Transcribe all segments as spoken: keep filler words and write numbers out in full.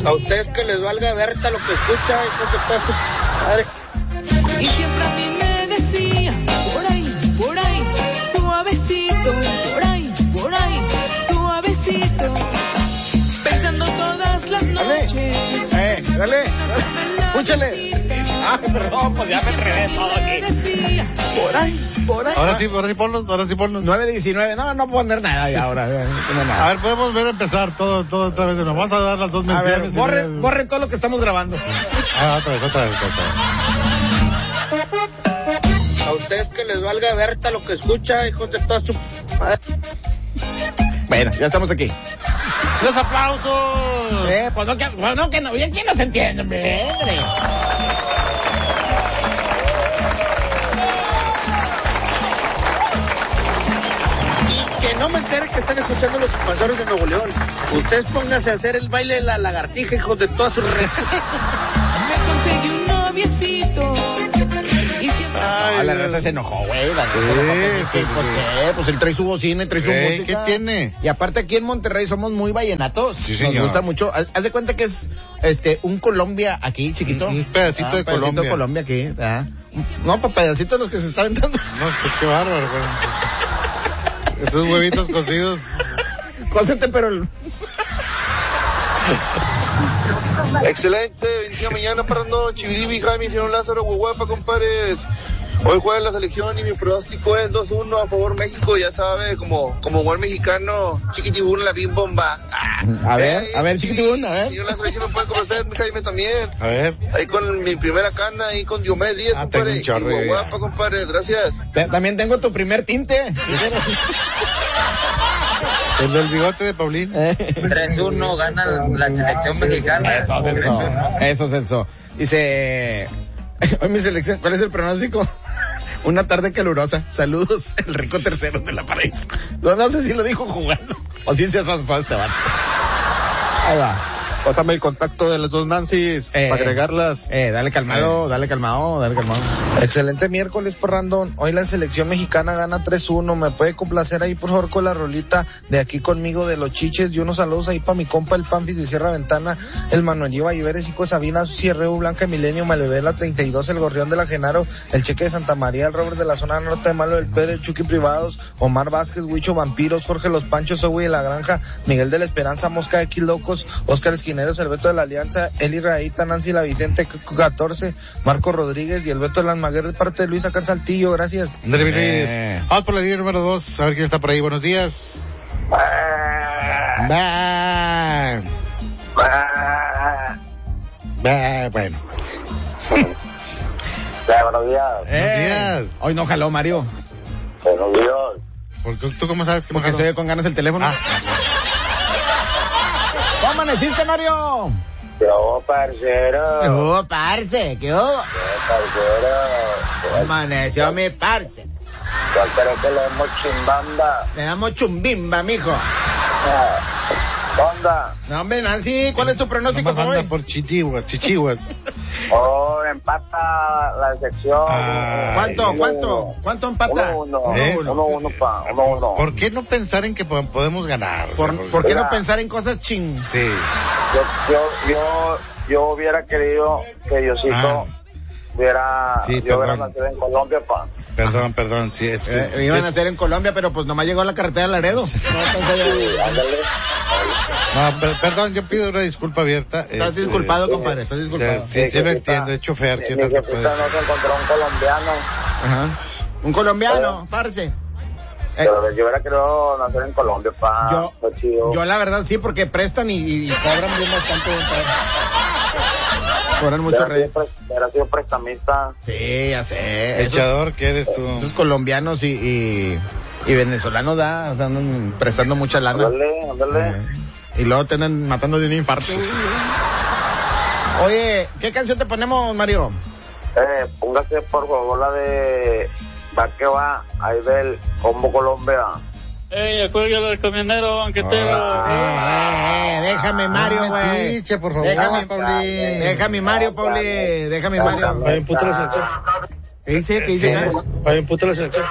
A ustedes que les valga Berta lo que escucha, hijos de toda su madre. Y siempre a mí me decía, por ahí, por ahí, suavecito, por ahí, por ahí, suavecito. Pensando todas las noches. Eh, dale, escúchale. Ah, perdón, pues ya me enredé todo aquí. Por ahí, por ahí. Ahora sí, ahora sí ponlos, ahora sí ponlos. nueve diecinueve, no, no poner nada ya ahora. No nada. A ver, podemos ver a empezar todo, todo otra vez. Nos vamos a dar las dos A menciones. ver, borre, borre todo lo que estamos grabando. Ah, otra vez, otra vez, otra vez. A ustedes que les valga Berta lo que escucha, hijos de toda su madre. Bueno, ya estamos aquí. ¡Los aplausos! Eh, pues no, que, pues no, que no, bien, ¿quién nos entiende, hombre? hombre? Y que no me entere que están escuchando los invasores de Nuevo León. Ustedes pónganse a hacer el baile de la lagartija, hijos de toda su red. Me conseguí un noviecito. Y siempre... No, la raza se enojó, güey. La raza se enojó porque, sí, sí, ¿por sí. qué? Pues él trae su bocina y trae su Eh, música. ¿qué tiene? Y aparte aquí en Monterrey somos muy vallenatos. Sí, señor. Nos gusta mucho. Haz, haz de cuenta que es este un Colombia aquí, chiquito. Un pedacito Ah, de un pedacito Colombia. de Colombia aquí. Ah. No, para pedacitos los que se están aventando. No sé, qué bárbaro. Pero... Esos huevitos cocidos. Cósete, pero... El... Excelente, bendición mañana para no Chividibi, Jaime, hicieron Lázaro, Huehuepa, compadres. Hoy juega la selección y mi pronóstico es dos uno a favor México, ya sabe, como como buen mexicano, chiquitibún la bim bomba. Ah, A ver, eh, a ver, Chivi, chiquitibún, a ver. Señor Lázaro, si me puede conocer, mi Jaime también. A ver. Ahí con mi primera cana, ahí con Diomedes Díaz, Ah, tengo compadre. un chorro, Y ya. Huehuepa, compadre, gracias. Te- También tengo tu primer tinte. El del bigote de Paulín. tres uno gana la selección mexicana. Eso, Celso. Eso, Celso. Dice... Hoy mi selección, ¿cuál es el pronóstico? Una tarde calurosa. Saludos, el rico tercero de la Paraíso. No, no sé si lo dijo jugando o si se asonzó este vato. Ahí va. Pásame el contacto de las dos Nancys Eh, para agregarlas. Eh, dale calmado, dale calmado, dale calmado. Excelente miércoles, Parrandón. Hoy la selección mexicana gana tres uno. ¿Me puede complacer ahí, por favor, con la rolita de Aquí Conmigo de los Chiches? Y unos saludos ahí para mi compa, el Pamfis de Sierra Ventana, el Manuel Iba Iberes, Ico Sabina, Cierreu, Blanca Milenio, Malvela treinta y dos, el Gorrión de la Genaro, el Cheque de Santa María, el Robert de la zona norte de Malo del Pérez, Chucky Privados, Omar Vázquez, Huicho Vampiros, Jorge Los Panchos, Zoe de la Granja, Miguel de la Esperanza, Mosca X Locos, Oscar Esquineros, el Beto de la Alianza, Eli Raíta, Nancy La Vicente, catorce, Marco Rodríguez y el Beto de la Almaguer de parte de Luis acá en Saltillo, gracias. André Luis. Eh. Vamos por la línea número dos, a ver quién está por ahí. Buenos días. Bah. Bah, bueno. Buenos días. Buenos días. Hoy no jaló, Mario. Buenos días. ¿Por qué- ¿Tú cómo sabes que me Porque jaló? se ve con ganas el teléfono. Ah. ¿Cómo amaneciste, Mario? Yo, parcero. ¿Qué hubo, parce? ¿Qué hubo? Parcero. Amaneció mi parce. Yo creo que le damos chimbanda. Le damos chumbimba, mijo. Onda. No, hombre, Nancy, ¿cuál es tu pronóstico Nomás para anda hoy? por chichihuas, chichihuas. Oh, empata la sección. Ah, ¿Cuánto, Uno, cuánto? uno. ¿Cuánto empata? Uno, uno. ¿Eh? Uno, uno, pa. Uno, uno. ¿Por qué no pensar en que po- podemos ganar? O sea, ¿Por, ¿por qué no Mira. pensar en cosas ching? Sí. Yo, yo, yo, yo hubiera querido que Diosito Ah. hubiera, Sí, yo hubiera perdón. nacido en Colombia, pa. Perdón, perdón, sí, es que... Eh, iban a es- hacer en Colombia, pero pues nomás llegó a la carretera de Laredo. Sí, ándale. No, per- perdón, yo pido una disculpa abierta. Estás Este, disculpado, compadre, estás o sea, disculpado. sí, sí lo entiendo, he chofer, Mi ¿qué tanto jefita puede? no se encontró un colombiano, Ajá. Un colombiano, parce. Eh, pero yo hubiera querido nacer en Colombia, pa. Yo- Fue chido. yo la verdad sí, porque prestan y, y cobran bien bastante. Cobran mucho Hubiera sido rey. pre- Hubiera sido prestamista. Sí, ya sé. Esos, Echador, ¿qué eres tú? esos colombianos y, y, y venezolanos da, o sea, andan prestando mucha lana. Ándale, ándale. Eh, y luego te andan matando de un infarto. Oye, ¿qué canción te ponemos, Mario? Eh, póngase por favor la de Va que va, ahí del Combo Colombia. Ey, acuérdate del camionero, banquetero. Eh, eh, eh, déjame Mario, No me güey. tiche, por favor, Déjame, Paulín. Déjame Mario, Pauli. Déjame Mario. Hay un puto la selección. ¿Qué dice? ¿Qué dice? Hay un puto la selección.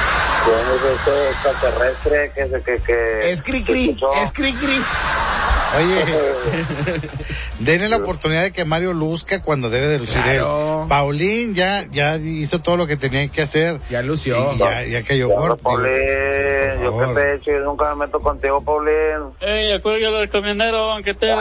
¿Quién es ese extraterrestre que se que que Es cri cri, escuchó? es cri cri. Oye, denle la oportunidad de que Mario luzca cuando debe de lucir Claro. él. Paulín ya, ya hizo todo lo que tenía que hacer. Ya lució. Y ya, ya cayó Ya, gordo. Paulín, Por yo que favor. te he hecho, yo nunca me meto contigo, Paulín. Ey, acuérdate del camionero, banquetero.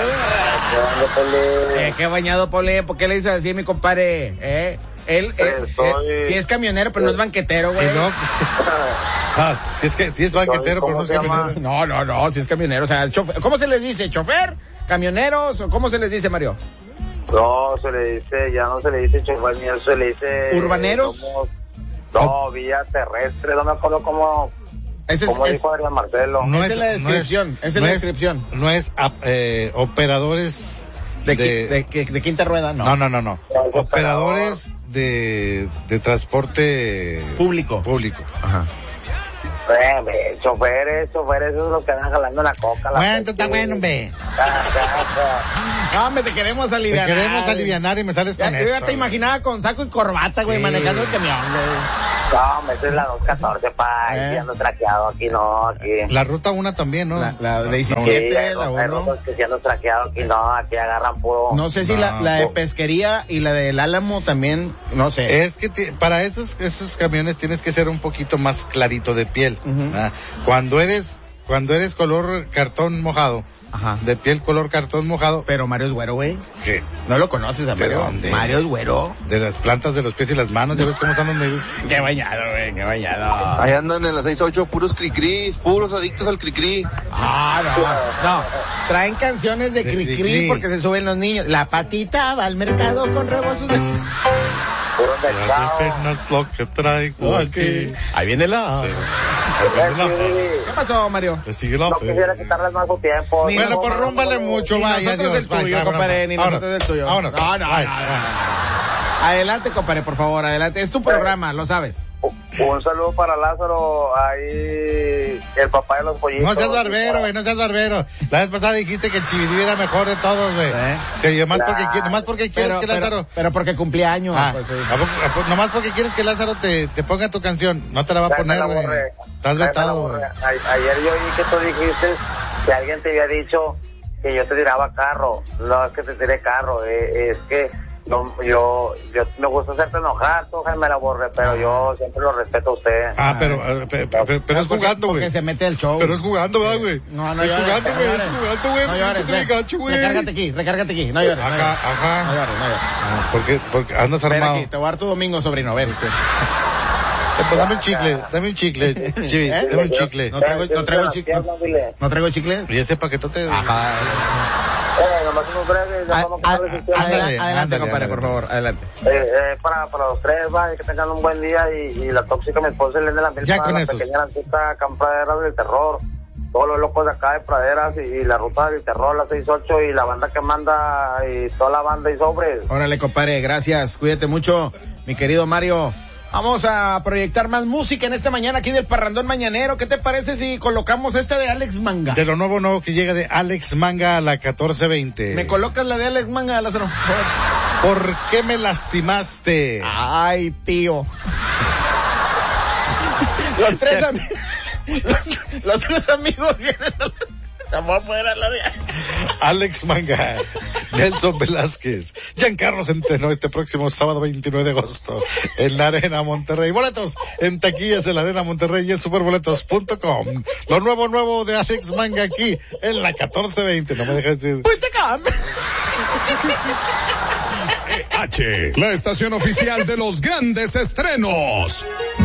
Eh, qué bañado, Pole, ¿por qué le dices así, mi compadre? ¿Eh? Él, él, soy- él sí es camionero, pero no es banquetero, güey. Y no, ah, si es que, si es banquetero, pero no ¿Cómo es se llama? camionero. No, no, no, sí es camionero, o sea, chofer- ¿cómo se les dice? ¿Chofer? ¿Camioneros? ¿O cómo se les dice, Mario? No, se le dice, ya no se le dice chofer ni eso, se le dice... ¿Urbaneros? somos- no, vía terrestre, no me acuerdo cómo, Ese es, cómo es- dijo Adrián Marcelo. No Esa es la descripción, esa es no la descripción. No es ap- eh, operadores de, de, qui- de, qui- de quinta rueda, no. no, no, no, no. No, es Operadores de, de transporte Público. público. Ajá. Eh, ve, choferes, choferes, esos son los que andan jalando la coca. La Bueno, Pepsi. está bueno, hombre. Ah, ah, No, hombre, te queremos Te aliviar. queremos alivianar y me sales Ya, con yo eso. ya te imaginaba con saco y corbata, güey, Sí. manejando el camión, güey. ah. No, me es la dos catorce, pa, Eh. y ando traqueado aquí, no, aquí. La ruta una también, ¿no? La, la de Sí, diecisiete, hay la ro- hay uno. rutas que si ando traqueado aquí, no, aquí agarran puro... No sé si la, No. la de pesquería y la del Álamo también, no sé. Es que ti- para esos esos camiones tienes que ser un poquito más clarito de piel. Ujú. Ah, Cuando eres cuando eres color cartón mojado, Ajá. de piel color cartón mojado, Pero Mario es güero, güey. ¿qué? No lo conoces a ¿De Mario. dónde? Mario es güero. De las plantas de los pies y las manos, ¿ya ves cómo están los negros? Qué bañado, güey, qué bañado. Ahí andan en la seis ocho puros cricris, puros adictos al cricri. Ah, no, no. Traen canciones de De cri cri cri-cri. porque se suben los niños. La patita va al mercado con rebozos de... Puro mercado. No es lo que traigo aquí. Ahí viene la... Sí. ¿Qué pasó, Mario? Te sigue la No fe. quisiera quitarles más su tiempo. Ni Bueno, no, pues no, rúmbale no, mucho, ni vaya, nosotros adiós, el bye, tuyo, bye, compadre, vámonos. ni nosotros el tuyo. Vámonos. No, no, no, Bye. no, no. Adelante, compadre, por favor, adelante. Es tu programa, lo sabes. Un saludo para Lázaro, ahí el papá de los pollitos. No seas barbero, güey, no seas barbero. La vez pasada dijiste que el Chividí era mejor de todos, güey. ¿Eh? Sí, nomás porque, Claro. qui- nomás porque quieres Pero, que pero, Lázaro... pero porque cumplía años. Ah, pues, sí. ¿a poco- a poco- nomás porque quieres que Lázaro te, te ponga tu canción. No te la va a Tráeme poner, la güey. borre. Estás Tráeme la vetado, borre. güey. A- Ayer yo oí que tú dijiste que alguien te había dicho que yo te tiraba carro. No es que te tiré carro, eh, es que no, yo, yo me gusta hacerte enojar, tú Jaime la borre, pero yo siempre lo respeto a usted. Ah, pero, eh, pe- pe- pe- pero es Porque- jugando, porque güey. se mete el show. Pero es jugando, ¿verdad, güey? No, no es llores, jugando, no güey. llores. Es jugando, güey. No porque llores, se te ven. gacho, güey. Recárgate aquí, recárgate aquí. No llores, no Ajá, llores. ajá. No llores, no llores. Ah, porque, porque andas Ven armado. aquí, te voy a dar tu domingo, sobrino, ven. Eh, pues dame un chicle, dame un chicle, Chivi, ¿Eh? dame un chicle. No traigo, no traigo Las chicle. piernas, dile. ¿No traigo chicle? Y ese paquetote de... Ajá. Eh, nomás unos breves, ya A- vamos a- a poner resistencia. Adelante, Ándale, adelante, ándale, compadre, ándale. por favor, adelante. Eh, eh, para, para los tres, va, y que tengan un buen día y, y la tóxica mi esposa le de la Ya para con la esos. pequeña lancita acá en Praderas del Terror. Todos los locos de acá de Praderas y, y la ruta del terror, la seis ocho y la banda que manda y toda la banda y sobres. Órale, compadre, gracias. Cuídate mucho, mi querido Mario. Vamos a proyectar más música en esta mañana aquí del Parrandón Mañanero. ¿Qué te parece si colocamos esta de Alex Manga? De lo nuevo, nuevo que llega de Alex Manga a la catorce veinte. ¿Me colocas la de Alex Manga, Lázaro? ¿Por qué me lastimaste? Ay, tío. Los tres amigos. Los, los tres amigos vienen a la... Vamos a poder a la de... Alex Manga, Nelson Velázquez, Giancarlo Centeno este próximo sábado veintinueve de agosto en la Arena Monterrey. Boletos en taquillas de la Arena Monterrey y en superboletos punto com. Lo nuevo, nuevo de Alex Manga aquí en la catorce veinte. No me dejes decir. H, la estación oficial de los grandes estrenos.